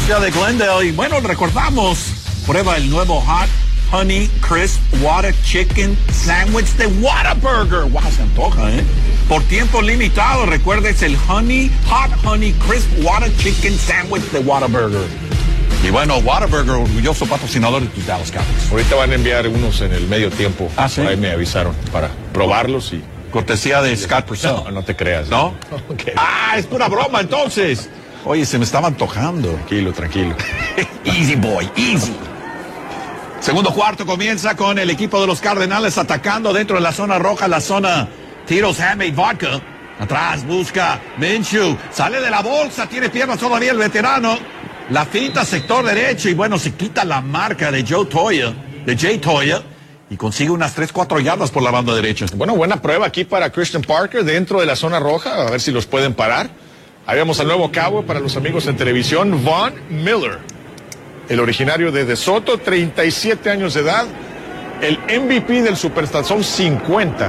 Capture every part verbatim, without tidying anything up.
ciudad de Glendale. Y bueno, recordamos, prueba el nuevo Hot Honey Crisp Water Chicken Sandwich de Whataburger. Wow, se antoja, ¿eh? Por tiempo limitado, recuerda, es el Honey, Hot Honey Crisp Water Chicken Sandwich de Whataburger. Y bueno, Whataburger, orgulloso patrocinador de tus Dallas Cowboys. Ahorita van a enviar unos en el medio tiempo. Ah, ¿sí? Ahí me avisaron para probarlos y... Cortesía de Scott Purcell. No, no te creas. ¿No? Okay. Ah, es pura broma, entonces. Oye, se me estaba antojando. Tranquilo, tranquilo. Easy, boy, easy. Segundo cuarto comienza con el equipo de los Cardenales atacando dentro de la zona roja, la zona Tito's Handmade Vodka. Atrás busca Minshew. Sale de la bolsa, tiene piernas todavía el veterano. La finta sector derecho y bueno, se quita la marca de Joe Toya, de Jay Toya, y consigue unas tres, cuatro yardas por la banda derecha. Bueno, buena prueba aquí para Christian Parker dentro de la zona roja, a ver si los pueden parar. Ahí vemos al nuevo cabo para los amigos en televisión, Von Miller, el originario de DeSoto, treinta y siete años de edad, el M V P del Supertazón cincuenta.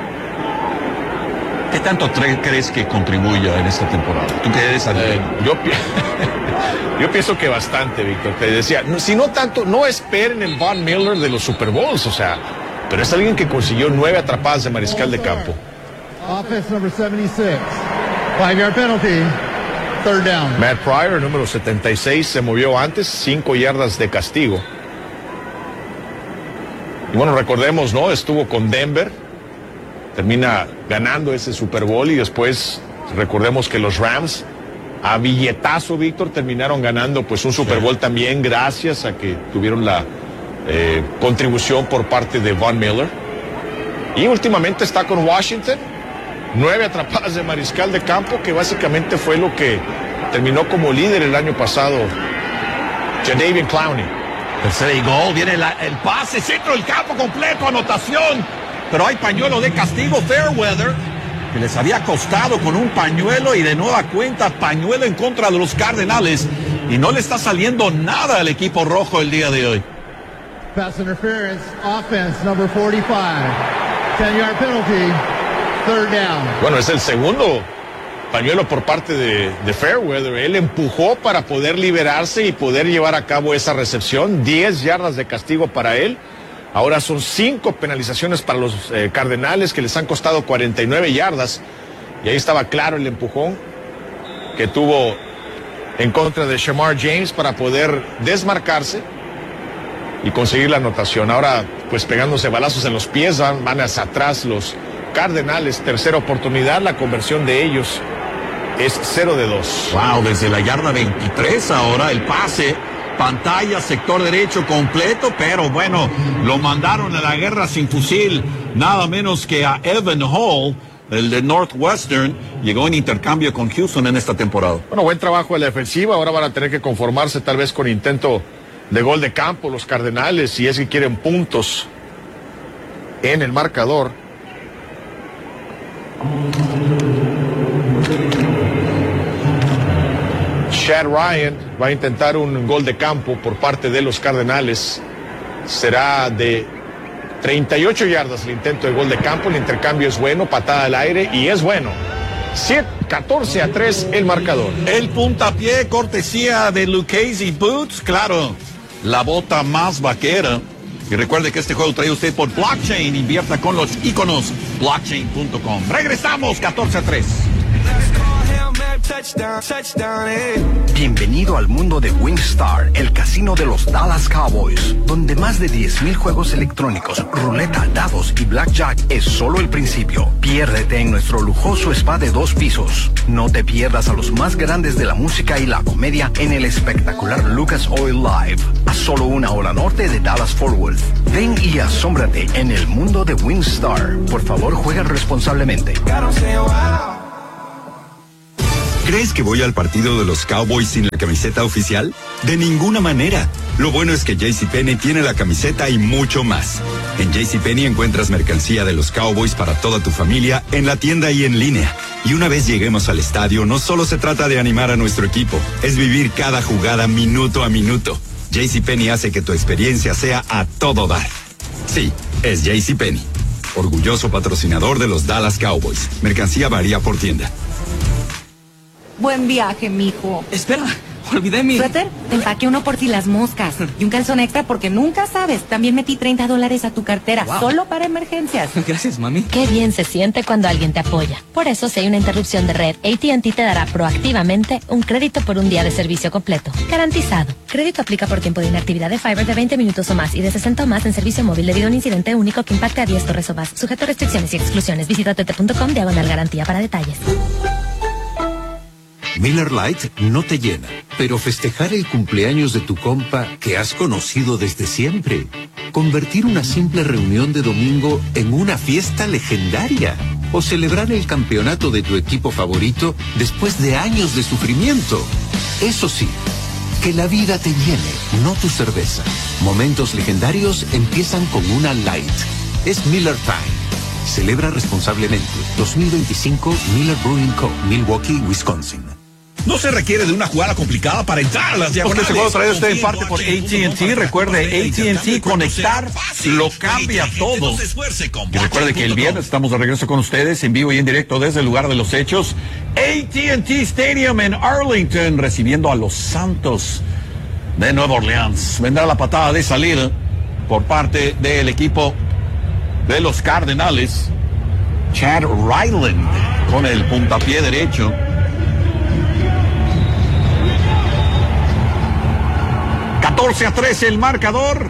¿Qué tanto crees que contribuya en esta temporada? ¿Tú qué eres? Eh, yo, pi yo pienso que bastante, Víctor. Te decía, no, si no tanto, no esperen el Von Miller de los Super Bowls, o sea, pero es alguien que consiguió nueve atrapadas de mariscal de campo. Offense number seventy-six. Five yard penalty. Third down. Matt Pryor, número setenta y seis, se movió antes, cinco yardas de castigo. Y bueno, recordemos, ¿no? Estuvo con Denver, termina ganando ese Super Bowl y después recordemos que los Rams, a billetazo, Víctor, terminaron ganando pues un Super Bowl también gracias a que tuvieron la eh, contribución por parte de Von Miller. Y últimamente está con Washington, nueve atrapadas de mariscal de campo, que básicamente fue lo que terminó como líder el año pasado Jadeveon Clowney. Tercera y gol, viene la, el pase, centro del campo completo, anotación. Pero hay pañuelo de castigo, Fairweather, que les había costado con un pañuelo y de nueva cuenta pañuelo en contra de los Cardenales. Y no le está saliendo nada al equipo rojo el día de hoy. Pass interference, offense number forty-five. ten yard penalty, third down. Bueno, es el segundo pañuelo por parte de, de Fairweather. Él empujó para poder liberarse y poder llevar a cabo esa recepción. diez yardas de castigo para él. Ahora son cinco penalizaciones para los eh, Cardenales que les han costado cuarenta y nueve yardas. Y ahí estaba claro el empujón que tuvo en contra de Shamar James para poder desmarcarse y conseguir la anotación. Ahora, pues pegándose balazos en los pies, van, van hacia atrás los Cardenales. Tercera oportunidad, la conversión de ellos es cero de dos. Wow, desde la yarda veintitrés ahora el pase. Pantalla, sector derecho completo, pero bueno, lo mandaron a la guerra sin fusil, nada menos que a Evan Hall, el de Northwestern, llegó en intercambio con Houston en esta temporada. Bueno, buen trabajo de la defensiva, ahora van a tener que conformarse tal vez con intento de gol de campo los Cardenales, si es que quieren puntos en el marcador. Chad Ryan va a intentar un gol de campo por parte de los Cardenales. Será de treinta y ocho yardas el intento de gol de campo. El intercambio es bueno, patada al aire y es bueno. catorce a tres el marcador. El puntapié, cortesía de Lucchese Boots, claro, la bota más vaquera. Y recuerde que este juego trae usted por Blockchain. Invierta con los iconos blockchain punto com. Regresamos, catorce a tres. Bienvenido al mundo de WinStar, el casino de los Dallas Cowboys, donde más de diez mil juegos electrónicos, ruleta, dados y blackjack es solo el principio. Piérdete en nuestro lujoso spa de dos pisos. No te pierdas a los más grandes de la música y la comedia en el espectacular Lucas Oil Live, a solo una hora norte de Dallas-Fort Worth. Ven y asómbrate en el mundo de WinStar. Por favor, juega responsablemente. ¿Crees que voy al partido de los Cowboys sin la camiseta oficial? De ninguna manera. Lo bueno es que JCPenney tiene la camiseta y mucho más. En JCPenney encuentras mercancía de los Cowboys para toda tu familia en la tienda y en línea. Y una vez lleguemos al estadio, no solo se trata de animar a nuestro equipo, es vivir cada jugada minuto a minuto. JCPenney hace que tu experiencia sea a todo dar. Sí, es JCPenney. Orgulloso patrocinador de los Dallas Cowboys. Mercancía varía por tienda. Buen viaje, mijo. Espera, Olvidé mi... ¿Suéter? Te empaqué uno por si las moscas. Y un calzón extra porque nunca sabes. También metí treinta dólares a tu cartera, wow, solo para emergencias. Gracias, mami. Qué bien se siente cuando alguien te apoya. Por eso, si hay una interrupción de red, A T and T te dará proactivamente un crédito por un día de servicio completo. Garantizado. Crédito aplica por tiempo de inactividad de Fiber de veinte minutos o más y de sesenta o más en servicio móvil debido a un incidente único que impacte a diez torres o más. Sujeto a restricciones y exclusiones. Visita t t punto com diagonal garantía para detalles. Miller Lite no te llena, pero festejar el cumpleaños de tu compa que has conocido desde siempre. Convertir una simple reunión de domingo en una fiesta legendaria. O celebrar el campeonato de tu equipo favorito después de años de sufrimiento. Eso sí, que la vida te llene, no tu cerveza. Momentos legendarios empiezan con una Light. Es Miller Time. Celebra responsablemente. dos mil veinticinco Miller Brewing Co., Milwaukee, Wisconsin. No se requiere de una jugada complicada para entrar a las diagonales. Este juego trae usted en parte por A T and T. Recuerde, A T and T, conectar lo cambia todo. Y recuerde que el viernes estamos de regreso con ustedes en vivo y en directo desde el lugar de los hechos. A T and T Stadium en Arlington, recibiendo a los Santos de Nueva Orleans. Vendrá la patada de salida por parte del equipo de los Cardenales. Chad Ryland con el puntapié derecho. catorce a trece el marcador.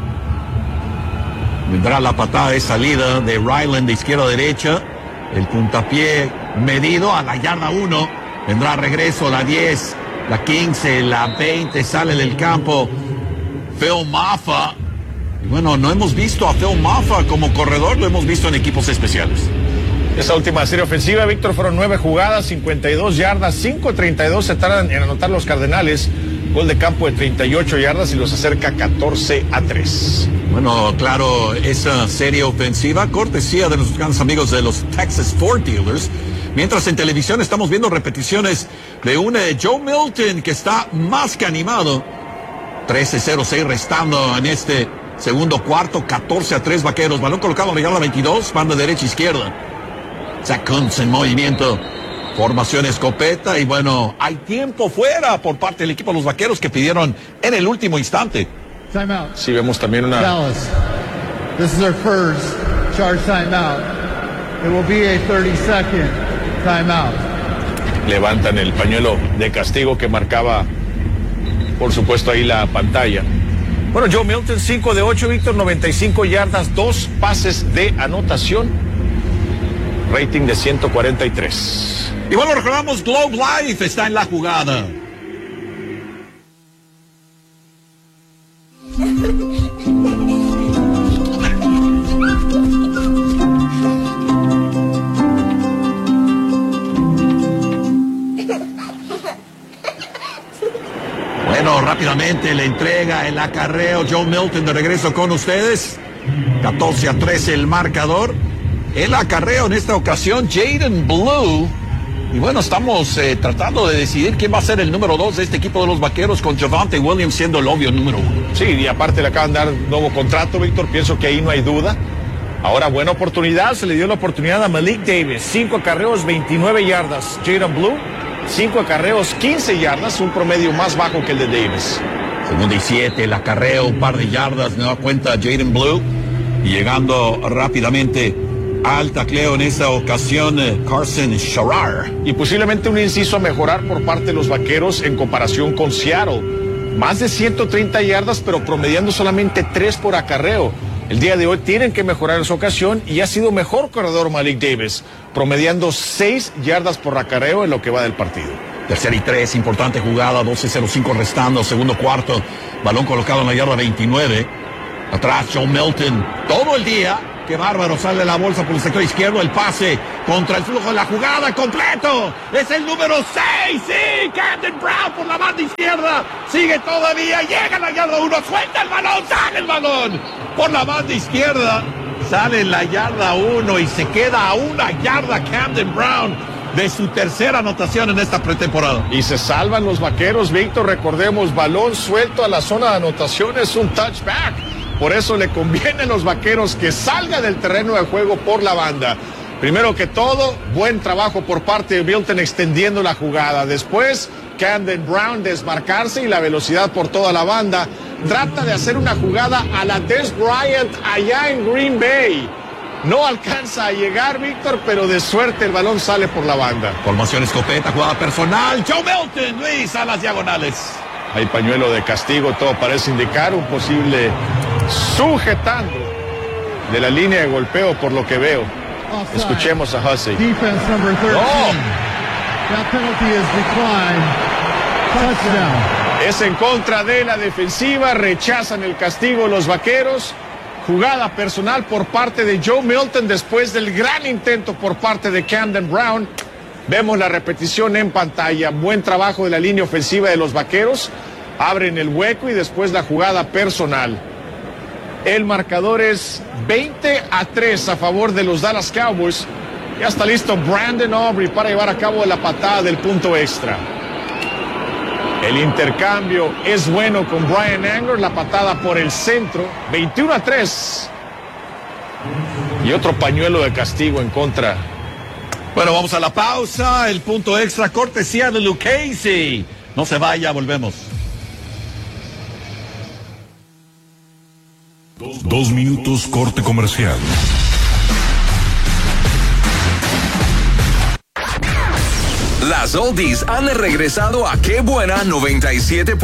Vendrá la patada de salida de Ryland de izquierda a derecha. El puntapié medido a la yarda uno. Vendrá regreso la diez, la quince, la veinte. Sale del campo Phil Maffa. Y bueno, no hemos visto a Phil Maffa como corredor, lo hemos visto en equipos especiales. Esa última serie ofensiva, Víctor, fueron nueve jugadas, cincuenta y dos yardas, cinco treinta y dos se tardan en anotar los Cardenales. Gol de campo de treinta y ocho yardas y los acerca catorce a tres. Bueno, claro, esa serie ofensiva, cortesía de nuestros grandes amigos de los Texas Ford Dealers. Mientras en televisión estamos viendo repeticiones de un eh, Joe Milton que está más que animado. trece cero seis restando en este segundo cuarto, catorce a tres Vaqueros. Balón colocado en la yarda veintidós, banda derecha izquierda. Zach Kuntz en movimiento. Formación escopeta y bueno, hay tiempo fuera por parte del equipo de los Vaqueros que pidieron en el último instante. Timeout. Sí, vemos también una... Dallas, this is their first charge timeout. It will be a thirty second timeout. Levantan el pañuelo de castigo que marcaba, por supuesto, ahí la pantalla. Bueno, Joe Milton, cinco de ocho, Víctor, noventa y cinco yardas, dos pases de anotación. Rating de ciento cuarenta y tres. Y bueno, recordamos, Globe Life está en la jugada. Bueno, rápidamente le entrega el acarreo Joe Milton de regreso con ustedes. catorce a trece el marcador. El acarreo en esta ocasión, Jaden Blue. Y bueno, estamos eh, tratando de decidir quién va a ser el número dos de este equipo de los Vaqueros, con Javonte Williams siendo el obvio número uno. Sí, y aparte le acaban de dar nuevo contrato, Víctor, pienso que ahí no hay duda. Ahora, buena oportunidad, se le dio la oportunidad a Malik Davis, cinco acarreos, veintinueve yardas. Jaden Blue, cinco acarreos, quince yardas, un promedio más bajo que el de Davis. Segunda y siete, el acarreo, un par de yardas, me da cuenta Jaden Blue. Y llegando rápidamente al tacleo en esta ocasión, Carson Sharar. Y posiblemente un inciso a mejorar por parte de los Vaqueros en comparación con Seattle. Más de ciento treinta yardas, pero promediando solamente tres por acarreo. El día de hoy tienen que mejorar esa ocasión y ha sido mejor corredor Malik Davis, promediando seis yardas por acarreo en lo que va del partido. Tercera y tres, importante jugada, doce cero cinco restando, segundo cuarto, balón colocado en la yarda veintinueve. Atrás Joe Milton, todo el día. Qué bárbaro, sale la bolsa por el sector izquierdo, el pase contra el flujo de la jugada, completo. Es el número seis, sí, Camden Brown por la banda izquierda. Sigue todavía, llega a la yarda uno, suelta el balón, sale el balón. Por la banda izquierda, sale en la yarda uno y se queda a una yarda Camden Brown de su tercera anotación en esta pretemporada. Y se salvan los Vaqueros, Víctor, recordemos, balón suelto a la zona de anotación, es un touchback. Por eso le conviene a los Vaqueros que salga del terreno de juego por la banda. Primero que todo, buen trabajo por parte de Milton extendiendo la jugada. Después, Camden Brown desmarcarse y la velocidad por toda la banda. Trata de hacer una jugada a la Dez Bryant allá en Green Bay. No alcanza a llegar, Víctor, pero de suerte el balón sale por la banda. Formación escopeta, jugada personal. Joe Milton, Luis, a las diagonales. Hay pañuelo de castigo, todo parece indicar un posible sujetando de la línea de golpeo por lo que veo. Offside. Escuchemos a Hussey. Defense number thirteen. No. That penalty is declined. Touchdown. Es en contra de la defensiva, rechazan el castigo los vaqueros. Jugada personal por parte de Joe Milton después del gran intento por parte de Camden Brown. Vemos la repetición en pantalla. Buen trabajo de la línea ofensiva de los vaqueros. Abren el hueco y después la jugada personal. El marcador es veinte a tres a favor de los Dallas Cowboys. Ya está listo Brandon Aubrey para llevar a cabo la patada del punto extra. El intercambio es bueno con Bryan Anger, la patada por el centro, veintiuno a tres. Y otro pañuelo de castigo en contra. Bueno, vamos a la pausa, el punto extra, cortesía de Lucchese. No se vaya, volvemos. Dos, dos minutos corte comercial. Las oldies han regresado a Qué Buena noventa y siete.